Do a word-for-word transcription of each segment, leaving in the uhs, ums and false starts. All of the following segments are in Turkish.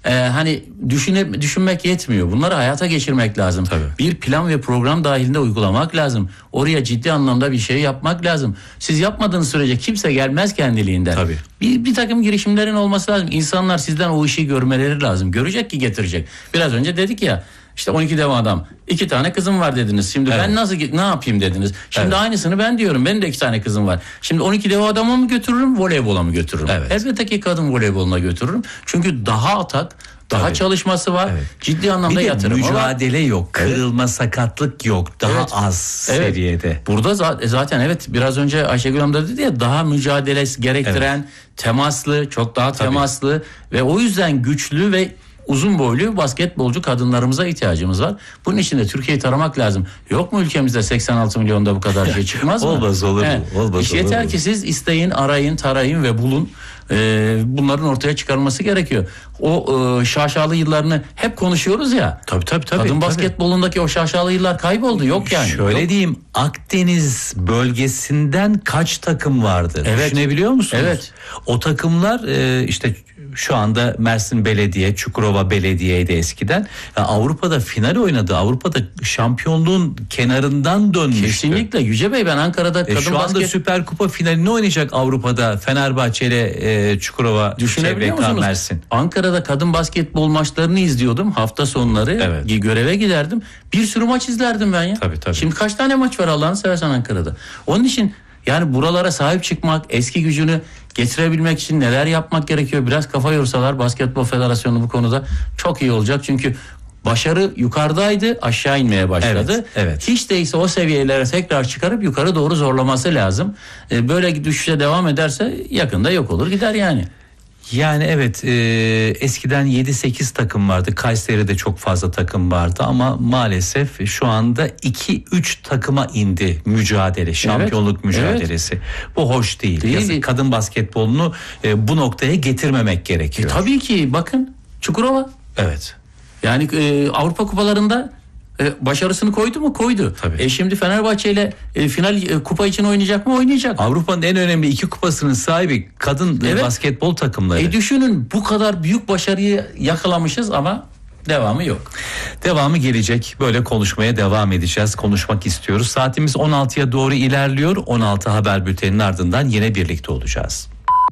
Ee, hani düşüne, düşünmek yetmiyor. Bunları hayata geçirmek lazım. Tabii. Bir plan ve program dahilinde uygulamak lazım. Oraya ciddi anlamda bir şey yapmak lazım. Siz yapmadığınız sürece kimse gelmez kendiliğinden. Tabii. Bir, bir takım girişimlerin olması lazım. İnsanlar sizden o işi görmeleri lazım. Görecek ki getirecek. Biraz önce dedik ya, işte on iki dev adam. iki tane kızım var dediniz. Şimdi Evet. ben nasıl ne yapayım dediniz. Şimdi Evet. aynısını ben diyorum. Benim de iki tane kızım var. Şimdi on iki dev adama mı götürürüm, voleybola mı götürürüm? Evet. Elbette ki kadın voleyboluna götürürüm. Çünkü daha atak, daha Tabii. çalışması var. Evet. Ciddi anlamda Bir de yatırımı var. mücadele yok. Kırılma, sakatlık yok. Daha Evet. az Evet. seviyede. Burada za- zaten evet biraz önce Ayşegül Hanım da dedi ya, daha mücadele gerektiren, temaslı, çok daha temaslı ve o yüzden güçlü ve uzun boylu basketbolcu kadınlarımıza ihtiyacımız var. Bunun için de Türkiye'yi taramak lazım. Yok mu ülkemizde seksen altı milyonda bu kadar şey çıkmaz mı? Olmaz olur mu? Olmaz İşte olur yeter mu? ki siz isteyin, arayın, tarayın ve bulun. Ee, bunların ortaya çıkarılması gerekiyor. O e, şaşalı yıllarını hep konuşuyoruz ya. Tabii tabii tabii. Kadın tabii. basketbolundaki o şaşalı yıllar kayboldu. Yok yani. Şöyle Yok. diyeyim, Akdeniz bölgesinden kaç takım vardı? Evet. Düşünebiliyor musunuz? Evet. O takımlar e, işte şu anda Mersin Belediye, Çukurova Belediye'ydi eskiden. Ya Avrupa'da final oynadı. Avrupa'da şampiyonluğun kenarından dönmüştü. Kesinlikle Yüce Bey, ben Ankara'da E, kadın şu anda basket Süper Kupa finalini oynayacak Avrupa'da Fenerbahçe ile e, Çukurova düşünebiliyor S B K musunuz? Mersin. Ankara'da kadın basketbol maçlarını izliyordum hafta sonları. Evet. Göreve giderdim. Bir sürü maç izlerdim ben ya. Tabii, tabii. Şimdi kaç tane maç var Allah'ını seversen Ankara'da. Onun için yani buralara sahip çıkmak, eski gücünü getirebilmek için neler yapmak gerekiyor? Biraz kafa yorsalar Basketbol Federasyonu bu konuda çok iyi olacak. Çünkü başarı yukarıdaydı, aşağı inmeye başladı. Evet, evet. Hiç değilse o seviyelere tekrar çıkarıp yukarı doğru zorlaması lazım. Ee, böyle düşüşe devam ederse yakında yok olur gider yani. Yani evet, e, eskiden yedi sekiz takım vardı. Kayseri'de çok fazla takım vardı ama maalesef şu anda iki üç takıma indi mücadele, şampiyonluk Evet, mücadelesi. Bu hoş değil. Değil. Yazık, kadın basketbolunu e, bu noktaya getirmemek E, gerekiyor. tabii ki bakın Çukurova. Evet. Yani e, Avrupa kupalarında e, başarısını koydu mu? Koydu. Tabii. E, şimdi Fenerbahçe ile e, final e, kupa için oynayacak mı? Oynayacak. Avrupa'nın en önemli iki kupasının sahibi kadın e, Evet. basketbol takımları. E, düşünün bu kadar büyük başarıyı yakalamışız ama devamı yok. Devamı gelecek. Böyle konuşmaya devam edeceğiz. Konuşmak istiyoruz. Saatimiz on altıya doğru ilerliyor. on altı haber bülteninin ardından yine birlikte olacağız.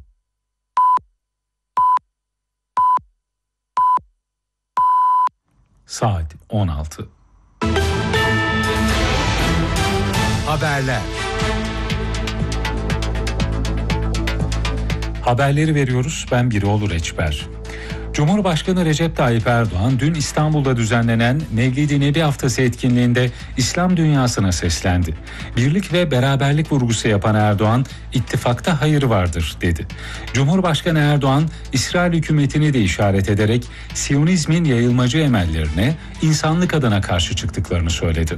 Saat on altı. Haberler. Haberleri veriyoruz. Ben Biroğlu Reçber. Cumhurbaşkanı Recep Tayyip Erdoğan dün İstanbul'da düzenlenen Mevlid-i Nebi Haftası etkinliğinde İslam dünyasına seslendi. Birlik ve beraberlik vurgusu yapan Erdoğan, ittifakta hayır vardır dedi. Cumhurbaşkanı Erdoğan, İsrail hükümetini de işaret ederek Siyonizmin yayılmacı emellerine insanlık adına karşı çıktıklarını söyledi.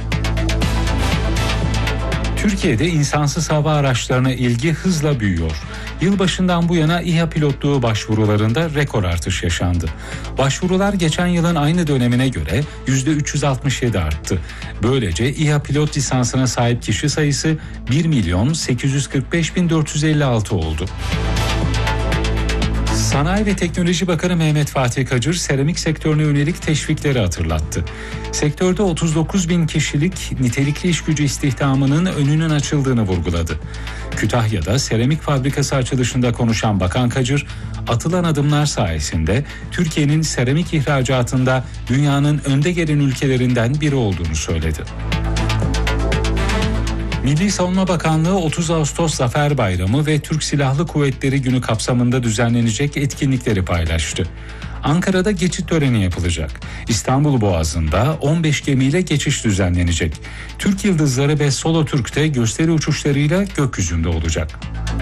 Türkiye'de insansız hava araçlarına ilgi hızla büyüyor. Yılbaşından bu yana İHA pilotluğu başvurularında rekor artış yaşandı. Başvurular geçen yılın aynı dönemine göre yüzde üç yüz altmış yedi arttı. Böylece İHA pilot lisansına sahip kişi sayısı bir milyon sekiz yüz kırk beş bin dört yüz elli altı oldu. Sanayi ve Teknoloji Bakanı Mehmet Fatih Kacır seramik sektörüne yönelik teşvikleri hatırlattı. Sektörde otuz dokuz bin kişilik nitelikli iş gücü istihdamının önünün açıldığını vurguladı. Kütahya'da seramik fabrikası açılışında konuşan Bakan Kacır, atılan adımlar sayesinde Türkiye'nin seramik ihracatında dünyanın önde gelen ülkelerinden biri olduğunu söyledi. Milli Savunma Bakanlığı otuz Ağustos Zafer Bayramı ve Türk Silahlı Kuvvetleri Günü kapsamında düzenlenecek etkinlikleri paylaştı. Ankara'da geçit töreni yapılacak. İstanbul Boğazı'nda on beş gemiyle geçiş düzenlenecek. Türk Yıldızları ve Solo Türk'te gösteri uçuşlarıyla gökyüzünde olacak.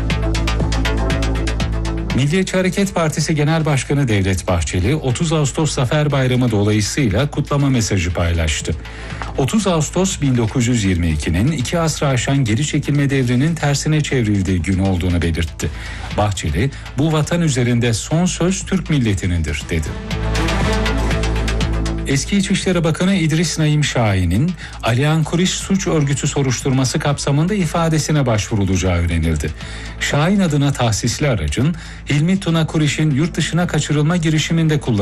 Milliyetçi Hareket Partisi Genel Başkanı Devlet Bahçeli, otuz Ağustos Zafer Bayramı dolayısıyla kutlama mesajı paylaştı. otuz Ağustos bin dokuz yüz yirmi ikinin iki asrı aşan geri çekilme devrinin tersine çevrildiği gün olduğunu belirtti. Bahçeli, bu vatan üzerinde son söz Türk milletinindir dedi. Eski İçişleri Bakanı İdris Naim Şahin'in Aliyan Kuriş suç örgütü soruşturması kapsamında ifadesine başvurulacağı öğrenildi. Şahin adına tahsisli aracın Hilmi Tuna Kuriş'in yurt dışına kaçırılma girişiminde kullanıldı.